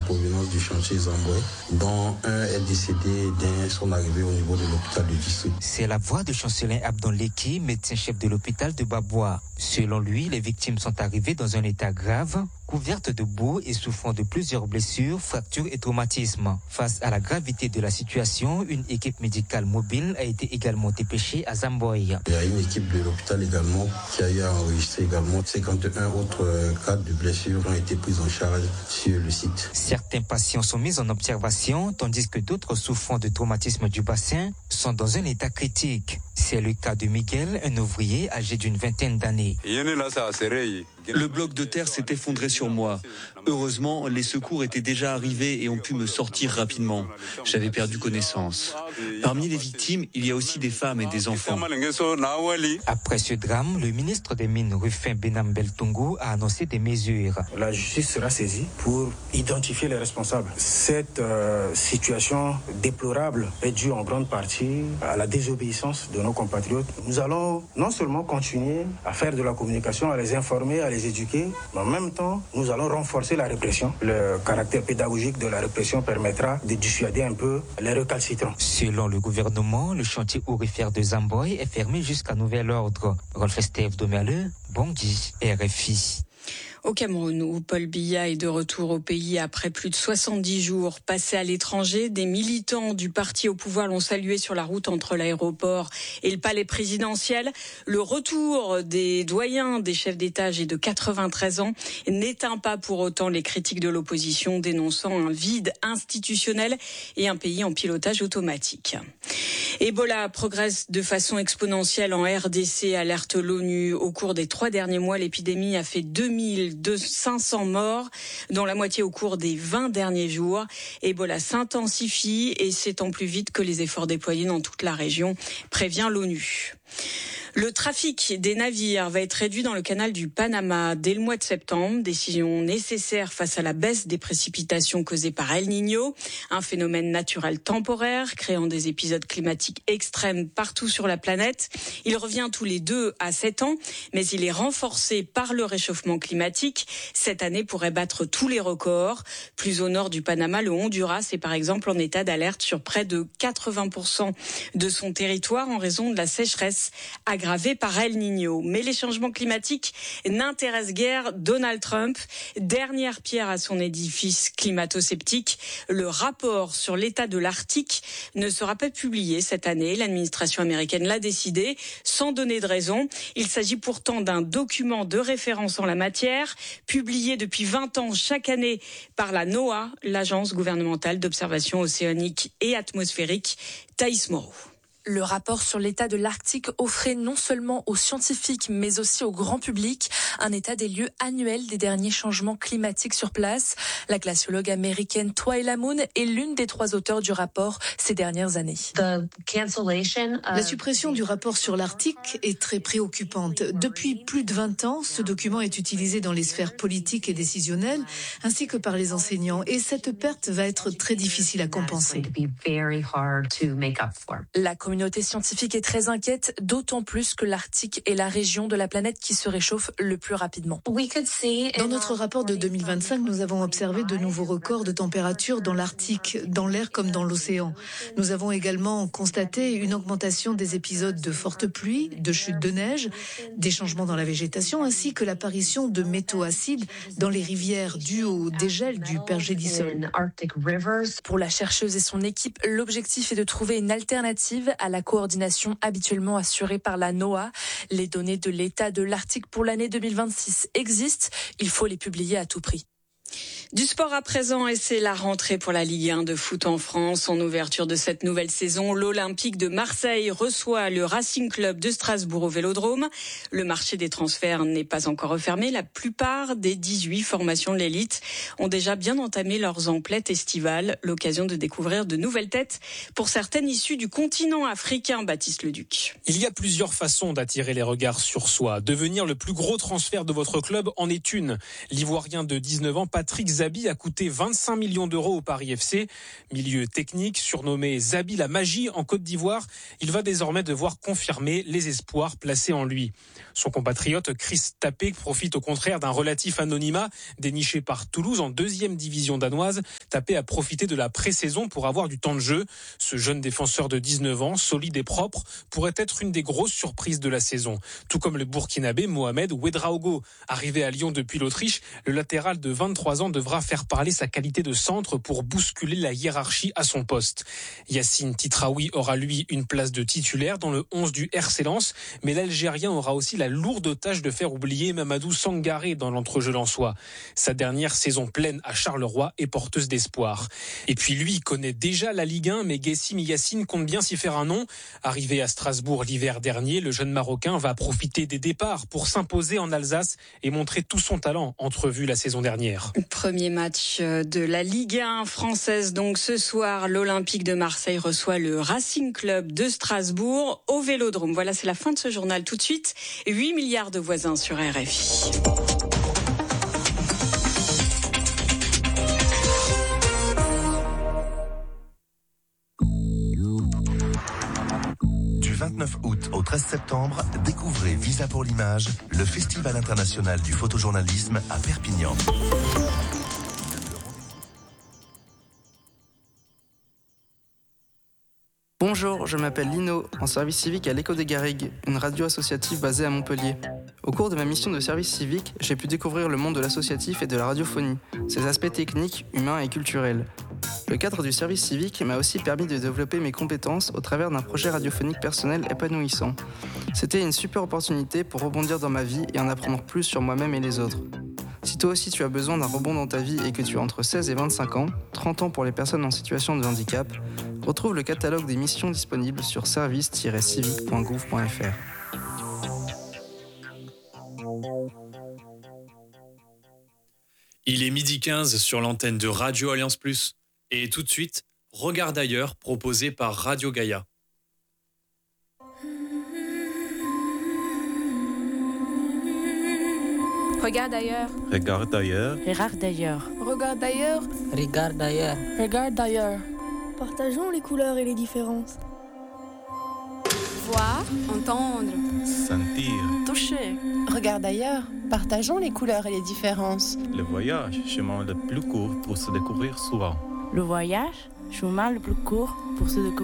provenance du chantier Zamboy, dont un est décédé dès son arrivée au niveau de l'hôpital du district. C'est la voix de Chancelin Abdon Leki, médecin-chef de l'hôpital de Baboua. Selon lui, les victimes sont arrivées dans un état grave, couvertes de boue et souffrant de plusieurs blessures, fractures et traumatismes. Face à la gravité de la situation, une équipe médicale mobile a été également dépêchée à Zamboy. Il y a une équipe de l'hôpital également qui a eu à enregistrer également 51 autres cas de blessures ont été prises en charge sur le site. Certains patients sont mis en observation, tandis que d'autres souffrant de traumatisme du bassin sont dans un état critique. C'est le cas de Miguel, un ouvrier âgé d'une vingtaine d'années. Le bloc de terre s'est effondré sur moi. Heureusement, les secours étaient déjà arrivés et ont pu me sortir rapidement. J'avais perdu connaissance. Parmi les victimes, il y a aussi des femmes et des enfants. Après ce drame, le ministre des Mines, Rufin Benambel Tungu, a annoncé des mesures. La justice sera saisie pour identifier les responsables. Cette situation déplorable est due en grande partie à la désobéissance de nos compatriotes. Nous allons non seulement continuer à faire de la communication, à les informer, à les éduquer, mais en même temps, nous allons renforcer la répression. Le caractère pédagogique de la répression permettra de dissuader un peu les récalcitrants. Selon le gouvernement, le chantier aurifère de Zamboy est fermé jusqu'à nouvel ordre. Rolf Steve Domerle, Bangui, RFI. Au Cameroun, où Paul Biya est de retour au pays après plus de 70 jours passés à l'étranger, des militants du parti au pouvoir l'ont salué sur la route entre l'aéroport et le palais présidentiel. Le retour des doyens des chefs d'État âgés de 93 ans n'éteint pas pour autant les critiques de l'opposition, dénonçant un vide institutionnel et un pays en pilotage automatique. Ebola progresse de façon exponentielle en RDC, alerte l'ONU. Au cours des 3 derniers mois, l'épidémie a fait 2500 morts, dont la moitié au cours des 20 derniers jours. Ebola s'intensifie et s'étend plus vite que les efforts déployés dans toute la région, prévient l'ONU. Le trafic des navires va être réduit dans le canal du Panama dès le mois de septembre. Décision nécessaire face à la baisse des précipitations causées par El Niño, un phénomène naturel temporaire créant des épisodes climatiques extrêmes partout sur la planète. Il revient tous les 2 à 7 ans, mais il est renforcé par le réchauffement climatique. Cette année pourrait battre tous les records. Plus au nord du Panama, le Honduras est par exemple en état d'alerte sur près de 80% de son territoire en raison de la sécheresse aggravée par El Niño. Mais les changements climatiques n'intéressent guère Donald Trump. Dernière pierre à son édifice climato-sceptique, le rapport sur l'état de l'Arctique ne sera pas publié cette année. L'administration américaine l'a décidé sans donner de raison. Il s'agit pourtant d'un document de référence en la matière, publié depuis 20 ans chaque année par la NOAA, l'agence gouvernementale d'observation océanique et atmosphérique. Thaïs Moreau. Le rapport sur l'état de l'Arctique offrait non seulement aux scientifiques, mais aussi au grand public un état des lieux annuel des derniers changements climatiques sur place. La glaciologue américaine Twyla Moon est l'une des 3 auteurs du rapport ces dernières années. La suppression du rapport sur l'Arctique est très préoccupante. Depuis plus de 20 ans, ce document est utilisé dans les sphères politiques et décisionnelles, ainsi que par les enseignants. Et cette perte va être très difficile à compenser. La communauté scientifique est très inquiète, d'autant plus que l'Arctique est la région de la planète qui se réchauffe le plus rapidement. Dans notre rapport de 2025, nous avons observé de nouveaux records de température dans l'Arctique, dans l'air comme dans l'océan. Nous avons également constaté une augmentation des épisodes de fortes pluies, de chutes de neige, des changements dans la végétation, ainsi que l'apparition de métaux acides dans les rivières dues au dégel du pergélisol. Pour la chercheuse et son équipe, l'objectif est de trouver une alternative à la coordination habituellement assurée par la NOAA. Les données de l'état de l'Arctique pour l'année 2026 existent, il faut les publier à tout prix. Du sport à présent, et c'est la rentrée pour la Ligue 1 de foot en France. En ouverture de cette nouvelle saison, l'Olympique de Marseille reçoit le Racing Club de Strasbourg au Vélodrome. Le marché des transferts n'est pas encore refermé. La plupart des 18 formations de l'élite ont déjà bien entamé leurs emplettes estivales. L'occasion de découvrir de nouvelles têtes, pour certaines issues du continent africain, Baptiste Leduc. Il y a plusieurs façons d'attirer les regards sur soi. Devenir le plus gros transfert de votre club en est une. L'Ivoirien de 19 ans, Patrick Zabi a coûté 25 millions d'euros au Paris FC. Milieu technique, surnommé Zabi la magie en Côte d'Ivoire, il va désormais devoir confirmer les espoirs placés en lui. Son compatriote Chris Tapé profite au contraire d'un relatif anonymat déniché par Toulouse en 2e division danoise. Tapé a profité de la pré-saison pour avoir du temps de jeu. Ce jeune défenseur de 19 ans, solide et propre, pourrait être une des grosses surprises de la saison. Tout comme le Burkinabé Mohamed Ouedraogo. Arrivé à Lyon depuis l'Autriche, le latéral de 23 ans devra faire parler sa qualité de centre pour bousculer la hiérarchie à son poste. Yacine Titraoui aura lui une place de titulaire dans le 11 du RC Lens, mais l'Algérien aura aussi la lourde tâche de faire oublier Mamadou Sangaré dans l'entrejeu lensois. Sa dernière saison pleine à Charleroi est porteuse d'espoir. Et puis lui connaît déjà la Ligue 1, mais Guessim Yacine compte bien s'y faire un nom. Arrivé à Strasbourg l'hiver dernier, le jeune Marocain va profiter des départs pour s'imposer en Alsace et montrer tout son talent entrevu la saison dernière. Premier match de la Ligue 1 française. Donc ce soir, l'Olympique de Marseille reçoit le Racing Club de Strasbourg au Vélodrome. Voilà, c'est la fin de ce journal. Tout de suite, 8 milliards de voisins sur RFI. Du 29 août au 13 septembre, découvrez Visa pour l'image, le Festival international du photojournalisme à Perpignan. Bonjour, je m'appelle Lino, en service civique à l'Écho des Garrigues, une radio associative basée à Montpellier. Au cours de ma mission de service civique, j'ai pu découvrir le monde de l'associatif et de la radiophonie, ses aspects techniques, humains et culturels. Le cadre du service civique m'a aussi permis de développer mes compétences au travers d'un projet radiophonique personnel épanouissant. C'était une super opportunité pour rebondir dans ma vie et en apprendre plus sur moi-même et les autres. Si toi aussi tu as besoin d'un rebond dans ta vie et que tu as entre 16 et 25 ans, 30 ans pour les personnes en situation de handicap, retrouve le catalogue des missions disponibles sur service-civique.gouv.fr. Il est 12h15 sur l'antenne de Radio Alliance Plus. Et tout de suite, Regarde ailleurs, proposé par Radio Gaïa. Regarde ailleurs. Regarde ailleurs. Regarde ailleurs. Regarde ailleurs. Regarde ailleurs. Regarde ailleurs. Partageons les couleurs et les différences. Voir, entendre, sentir, toucher. Regarde ailleurs. Partageons les couleurs et les différences. Le voyage, chemin le plus court pour se découvrir soi. Le voyage, chemin le plus court pour se découvrir.